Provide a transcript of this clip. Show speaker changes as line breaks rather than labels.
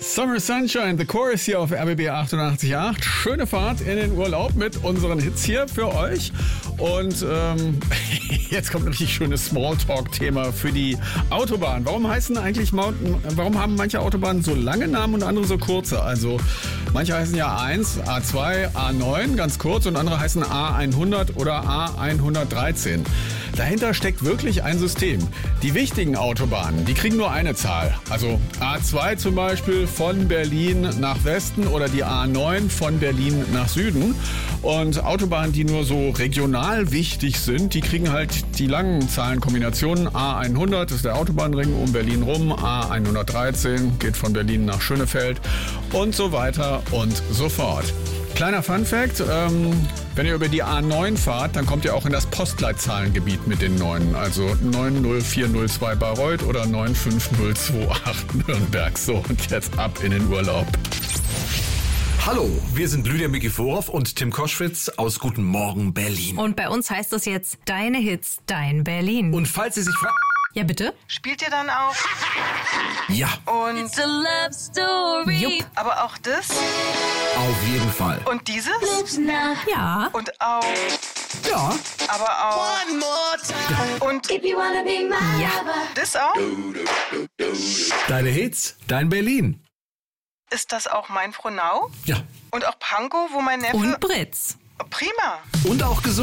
Summer Sunshine, The Chorus hier auf RBB 88.8. Schöne Fahrt in den Urlaub mit unseren Hits hier für euch. Und jetzt kommt ein richtig schönes Smalltalk-Thema für die Autobahn. Warum haben manche Autobahnen so lange Namen und andere so kurze? Also manche heißen ja A1, A2, A9, ganz kurz, und andere heißen A100 oder A113. Dahinter steckt wirklich ein System. Die wichtigen Autobahnen, die kriegen nur eine Zahl. Also A2 zum Beispiel von Berlin nach Westen oder die A9 von Berlin nach Süden. Und Autobahnen, die nur so regional wichtig sind, die kriegen halt die langen Zahlenkombinationen. A100 ist der Autobahnring um Berlin rum, A113 geht von Berlin nach Schönefeld und so weiter und so fort. Kleiner Funfact, wenn ihr über die A9 fahrt, dann kommt ihr auch in das Postleitzahlengebiet mit den 9. Also 90402 Bayreuth oder 95028 Nürnberg. So, und jetzt ab in den Urlaub.
Hallo, wir sind Lydia Mikiforov und Tim Koschwitz aus Guten Morgen Berlin.
Und bei uns heißt das jetzt Deine Hits, Dein Berlin.
Und falls Sie sich fragen...
Ja, bitte?
Spielt ihr dann auch?
Ja,
Und
It's a love story.
Jupp.
aber auch das?
auf jeden Fall.
Und dieses?
Ja.
Und auch.
Ja,
Aber auch. Und
If you wanna be my
Ja.
lover.
das auch?
deine Hits, dein Berlin.
Ist das auch mein Frohnau?
Ja,
Und auch Pankow, wo mein Neffe...
Und Britz.
Prima.
und auch gesund.